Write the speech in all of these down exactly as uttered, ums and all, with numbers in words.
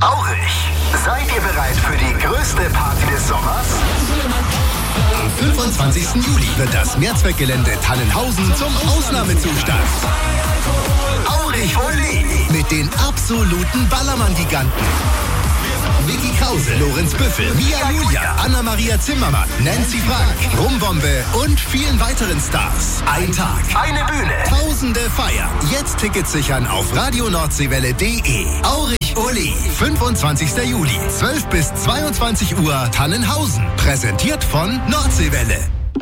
Aurich, seid ihr bereit für die größte Party des Sommers? Am fünfundzwanzigsten Juli wird das Mehrzweckgelände Tannenhausen zum Ausnahmezustand. Aurich Oli mit den absoluten Ballermann-Giganten. Vicky Krause, Lorenz Büffel, Mia Julia, Anna-Maria Zimmermann, Nancy Frank, Rumbombe und vielen weiteren Stars. Ein Tag, eine Bühne, tausende feiern. Jetzt Tickets sichern auf radio nordseewelle punkt de. Aurich Uli, fünfundzwanzigsten Juli, zwölf bis zweiundzwanzig Uhr, Tannenhausen. Präsentiert von Nordseewelle.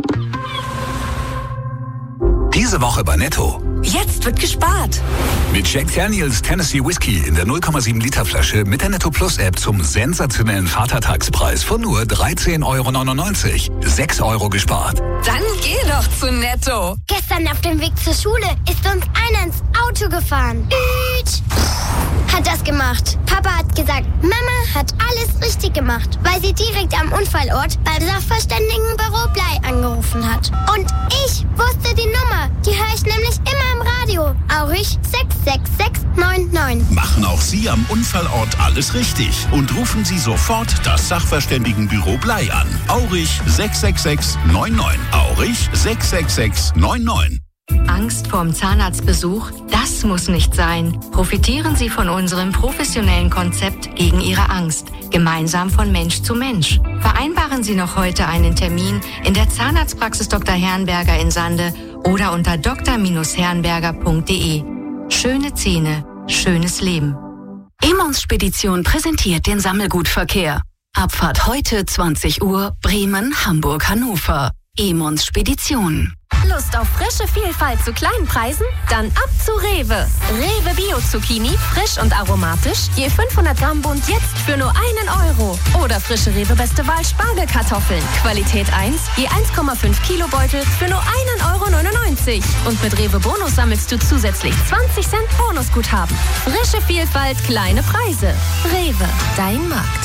Diese Woche bei Netto. Jetzt wird gespart. Mit Jack Daniels Tennessee Whiskey in der null Komma sieben Liter Flasche mit der Netto Plus App zum sensationellen Vatertagspreis von nur dreizehn Euro neunundneunzig. sechs Euro gespart. Dann geh doch zu Netto. Gestern auf dem Weg zur Schule ist uns einer ins Auto gefahren. Üt. Hat das gemacht. Papa hat gesagt, Mama hat alles richtig gemacht, weil sie direkt am Unfallort beim Sachverständigenbüro Blei angerufen hat. Und ich wusste die Nummer. Die höre ich nämlich immer im Radio. Aurich sechs sechs sechs neun neun. Machen auch Sie am Unfallort alles richtig und rufen Sie sofort das Sachverständigenbüro Blei an. Aurich sechs sechs sechs neun neun. Aurich sechs sechs sechs neun neun. Angst vorm Zahnarztbesuch? Das muss nicht sein. Profitieren Sie von unserem professionellen Konzept gegen Ihre Angst. Gemeinsam von Mensch zu Mensch. Vereinbaren Sie noch heute einen Termin in der Zahnarztpraxis Doktor Herrenberger in Sande oder unter d r herrenberger punkt de. Schöne Zähne, schönes Leben. Emons Spedition präsentiert den Sammelgutverkehr. Abfahrt heute zwanzig Uhr, Bremen, Hamburg, Hannover. Emons Spedition. Lust auf frische Vielfalt zu kleinen Preisen? Dann ab zu Rewe. Rewe Bio-Zucchini, frisch und aromatisch, je fünfhundert Gramm Bund jetzt für nur einen Euro. Oder frische Rewe Beste Wahl Spargelkartoffeln, Qualität eins, je eins Komma fünf Kilo Beutel für nur einen Euro neunundneunzig. Und mit Rewe Bonus sammelst du zusätzlich zwanzig Cent Bonusguthaben. Frische Vielfalt, kleine Preise. Rewe, dein Markt.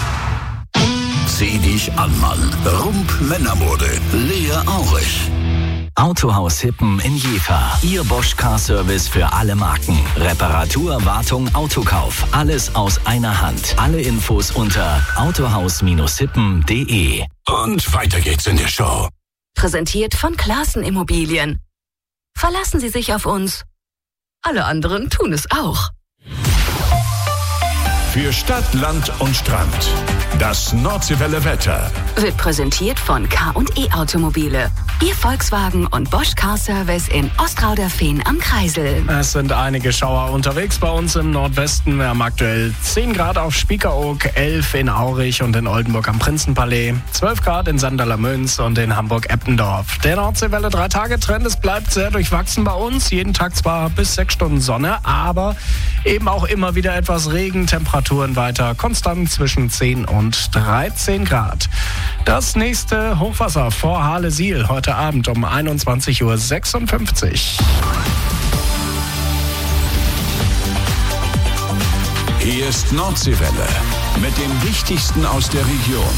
Zieh dich an, Mann. Rump Männermode. Lea Aurich. Autohaus Hippen in Jever. Ihr Bosch Car Service für alle Marken. Reparatur, Wartung, Autokauf. Alles aus einer Hand. Alle Infos unter autohaus hippen punkt de. Und weiter geht's in der Show. Präsentiert von Klaassen Immobilien. Verlassen Sie sich auf uns. Alle anderen tun es auch. Für Stadt, Land und Strand. Das Nordseewelle Wetter. Wird präsentiert von K und E Automobile. Ihr Volkswagen und Bosch Car Service in Ostrauderfehn am Kreisel. Es sind einige Schauer unterwegs bei uns im Nordwesten. Wir haben aktuell zehn Grad auf Spiekeroog, elf in Aurich und in Oldenburg am Prinzenpalais, zwölf Grad in Sanderler-Münz und in Hamburg-Eppendorf. Der Nordseewelle drei Tage Trend, es bleibt sehr durchwachsen bei uns. Jeden Tag zwar bis sechs Stunden Sonne, aber eben auch immer wieder etwas Regen. Temperaturen weiter konstant zwischen zehn und dreizehn Grad. Das nächste Hochwasser vor Hahle-Siel heute Abend um einundzwanzig Uhr sechsundfünfzig. Hier ist Nordseewelle mit dem Wichtigsten aus der Region.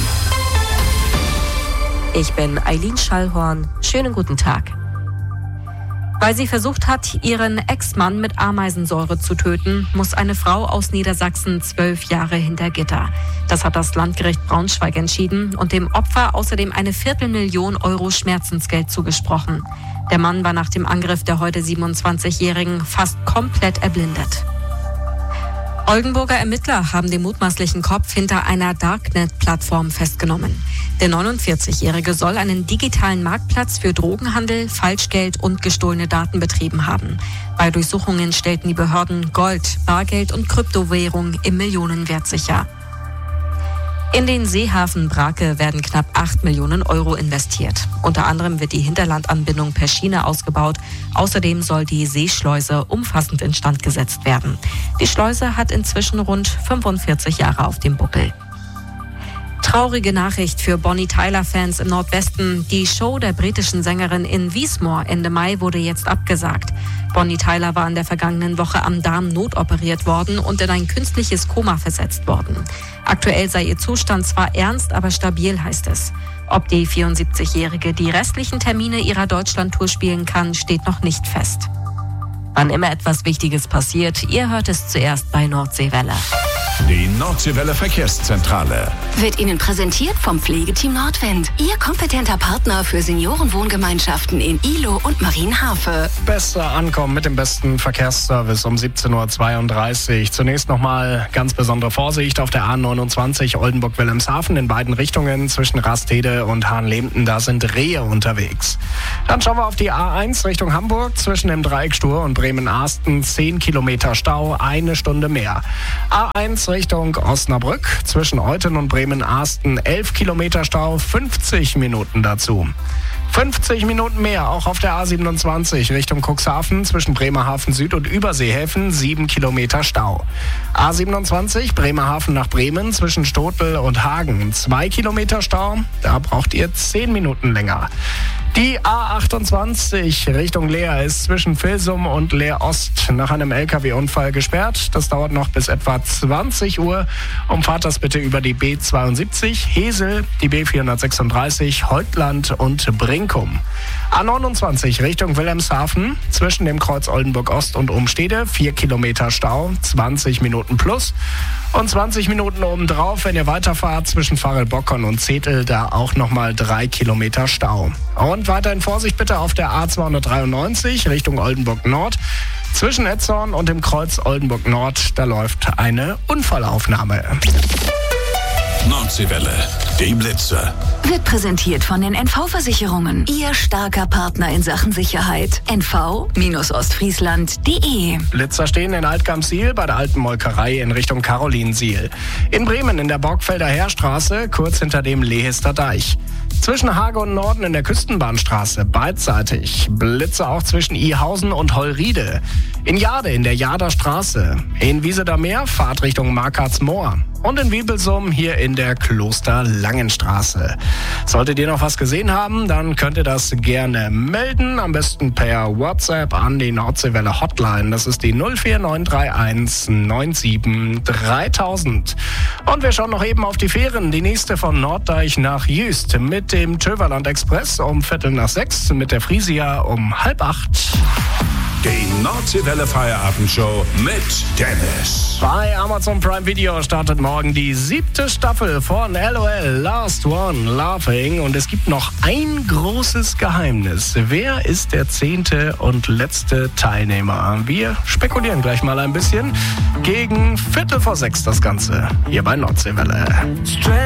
Ich bin Eileen Schallhorn. Schönen guten Tag. Weil sie versucht hat, ihren Ex-Mann mit Ameisensäure zu töten, muss eine Frau aus Niedersachsen zwölf Jahre hinter Gitter. Das hat das Landgericht Braunschweig entschieden und dem Opfer außerdem eine Viertelmillion Euro Schmerzensgeld zugesprochen. Der Mann war nach dem Angriff der heute siebenundzwanzigjährigen fast komplett erblindet. Oldenburger Ermittler haben den mutmaßlichen Kopf hinter einer Darknet-Plattform festgenommen. Der neunundvierzigjährige soll einen digitalen Marktplatz für Drogenhandel, Falschgeld und gestohlene Daten betrieben haben. Bei Durchsuchungen stellten die Behörden Gold, Bargeld und Kryptowährung im Millionenwert sicher. In den Seehafen Brake werden knapp acht Millionen Euro investiert. Unter anderem wird die Hinterlandanbindung per Schiene ausgebaut. Außerdem soll die Seeschleuse umfassend instand gesetzt werden. Die Schleuse hat inzwischen rund fünfundvierzig Jahre auf dem Buckel. Traurige Nachricht für Bonnie Tyler-Fans im Nordwesten. Die Show der britischen Sängerin in Wiesmoor Ende Mai wurde jetzt abgesagt. Bonnie Tyler war in der vergangenen Woche am Darm notoperiert worden und in ein künstliches Koma versetzt worden. Aktuell sei ihr Zustand zwar ernst, aber stabil, heißt es. Ob die vierundsiebzigjährige die restlichen Termine ihrer Deutschlandtour spielen kann, steht noch nicht fest. Wann immer etwas Wichtiges passiert, ihr hört es zuerst bei Nordseewelle. Die Nordseewelle Verkehrszentrale. Wird Ihnen präsentiert vom Pflegeteam Nordwind. Ihr kompetenter Partner für Seniorenwohngemeinschaften in Ihlow und Marienhafe. Besser ankommen mit dem besten Verkehrsservice um siebzehn Uhr zweiunddreißig. Zunächst nochmal ganz besondere Vorsicht auf der A neunundzwanzig Oldenburg-Wilhelmshaven in beiden Richtungen zwischen Rastede und Hahnlehmten. Da sind Rehe unterwegs. Dann schauen wir auf die A eins Richtung Hamburg zwischen dem Dreieck Stur und Bremen-Arsten. zehn Kilometer Stau, eine Stunde mehr. A eins Richtung Osnabrück zwischen Euthen und Bremen-Arsten. elf Kilometer Stau, fünfzig Minuten dazu. fünfzig Minuten mehr, auch auf der A siebenundzwanzig Richtung Cuxhaven zwischen Bremerhaven Süd und Überseehäfen, sieben Kilometer Stau. A siebenundzwanzig Bremerhaven nach Bremen zwischen Stotel und Hagen, zwei Kilometer Stau, da braucht ihr zehn Minuten länger. Die A achtundzwanzig Richtung Leer ist zwischen Vilsum und Leer Ost nach einem L K W-Unfall gesperrt. Das dauert noch bis etwa zwanzig Uhr. Umfahrt das bitte über die B zweiundsiebzig, Hesel, die B vierhundertsechsunddreißig, Heutland und Brinkum. A neunundzwanzig Richtung Wilhelmshaven zwischen dem Kreuz Oldenburg Ost und Umstede, vier Kilometer Stau, zwanzig Minuten plus. Und zwanzig Minuten obendrauf, wenn ihr weiterfahrt zwischen Farel-Bockern und Zetel, da auch nochmal drei Kilometer Stau. Und weiterhin Vorsicht bitte auf der A zweihundertdreiundneunzig Richtung Oldenburg Nord. Zwischen Etzorn und dem Kreuz Oldenburg Nord, da läuft eine Unfallaufnahme. Nordseewelle, die Blitze. Wird präsentiert von den N V-Versicherungen. Ihr starker Partner in Sachen Sicherheit. N V Ostfriesland punkt de. Blitzer stehen in Altgamsiel bei der alten Molkerei in Richtung Karolinsiel. In Bremen in der Borgfelder Heerstraße, kurz hinter dem Lehester Deich. Zwischen Hage und Norden in der Küstenbahnstraße, beidseitig. Blitze auch zwischen Ihausen und Hollriede. In Jade in der Jader Straße. In Wiesedermeer, Fahrt Richtung Markartsmoor. Und in Wiebelsum hier in der Klosterlangenstraße. Solltet ihr noch was gesehen haben, dann könnt ihr das gerne melden. Am besten per WhatsApp an die Nordseewelle Hotline. Das ist die null vier neun drei eins neun sieben dreitausend. Und wir schauen noch eben auf die Fähren. Die nächste von Norddeich nach Jüst mit dem Töverland Express um Viertel nach sechs, mit der Frisia um halb acht. Die Nordseewelle Feierabendshow mit Dennis. Bei Amazon Prime Video startet morgen die siebte Staffel von LOL, Last One Laughing. Und es gibt noch ein großes Geheimnis. Wer ist der zehnte und letzte Teilnehmer? Wir spekulieren gleich mal ein bisschen. Gegen Viertel vor sechs das Ganze hier bei Nordseewelle.